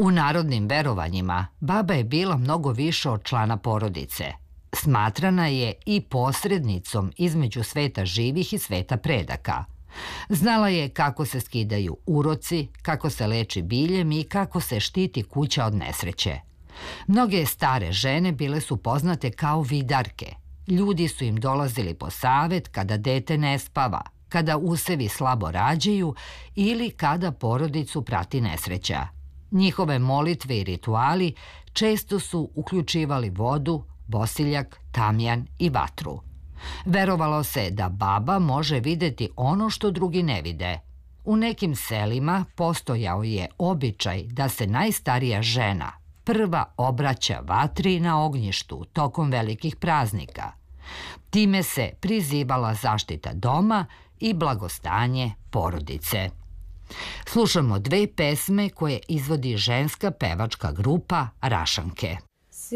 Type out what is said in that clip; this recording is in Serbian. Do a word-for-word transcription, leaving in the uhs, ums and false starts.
U narodnim verovanjima baba je bila mnogo više od člana porodice. Smatrana je i posrednicom između sveta živih i sveta predaka. Znala je kako se skidaju uroci, kako se leči biljem i kako se štiti kuća od nesreće. Mnoge stare žene bile su poznate kao vidarke. Ljudi su im dolazili po savet kada dete ne spava, kada usevi slabo rađaju ili kada porodicu prati nesreća. Njihove molitve i rituali često su uključivali vodu, bosiljak, tamjan i vatru. Verovalo se da baba može videti ono što drugi ne vide. U nekim selima postojao je običaj da se najstarija žena prva obraća vatri na ognjištu tokom velikih praznika. Time se prizivala zaštita doma i blagostanje porodice. Slušamo dve pesme koje izvodi ženska pevačka grupa Rašanke.